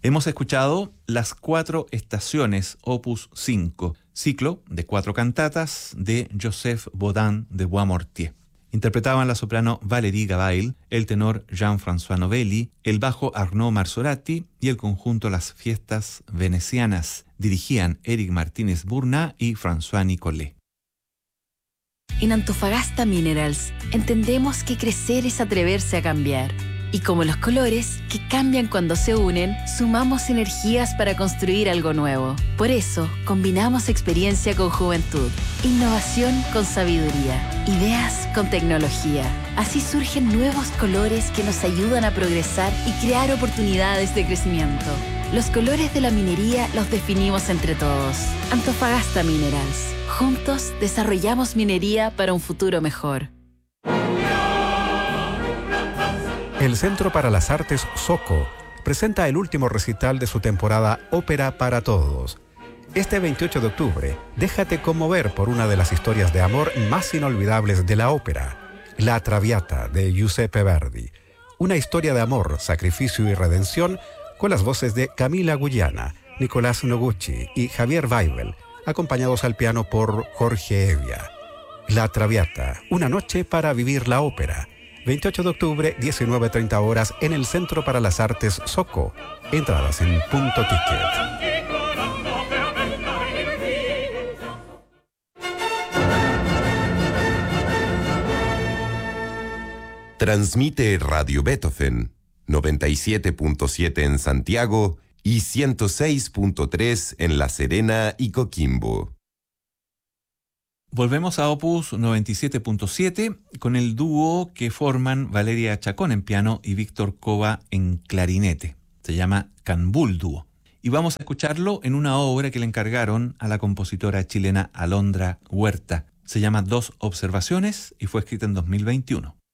Hemos escuchado Las Cuatro Estaciones, opus 5, ciclo de 4 cantatas de Joseph Bodin de Boismortier. Interpretaban la soprano Valérie Gavail, el tenor Jean-François Novelli, el bajo Arnaud Marsorati y el conjunto Las Fiestas Venecianas. Dirigían Éric Martínez Bourna y François Nicolet. En Antofagasta Minerals entendemos que crecer es atreverse a cambiar. Y como los colores, que cambian cuando se unen, sumamos energías para construir algo nuevo. Por eso, combinamos experiencia con juventud, innovación con sabiduría, ideas con tecnología. Así surgen nuevos colores que nos ayudan a progresar y crear oportunidades de crecimiento. Los colores de la minería los definimos entre todos. Antofagasta Minerals. Juntos desarrollamos minería para un futuro mejor. El Centro para las Artes Soco presenta el último recital de su temporada Ópera para Todos. Este 28 de octubre, déjate conmover por una de las historias de amor más inolvidables de la ópera, La Traviata de Giuseppe Verdi. Una historia de amor, sacrificio y redención con las voces de Camila Guyana, Nicolás Noguchi y Javier Weibel, acompañados al piano por Jorge Evia. La Traviata, una noche para vivir la ópera. 28 de octubre, 19:30 horas, en el Centro para las Artes Soco. Entradas en Punto Ticket. Transmite Radio Beethoven, 97.7 en Santiago y 106.3 en La Serena y Coquimbo. Volvemos a opus 97.7 con el dúo que forman Valeria Chacón en piano y Víctor Cova en clarinete. Se llama Canbul Dúo. Y vamos a escucharlo en una obra que le encargaron a la compositora chilena Alondra Huerta. Se llama Dos Observaciones y fue escrita en 2021.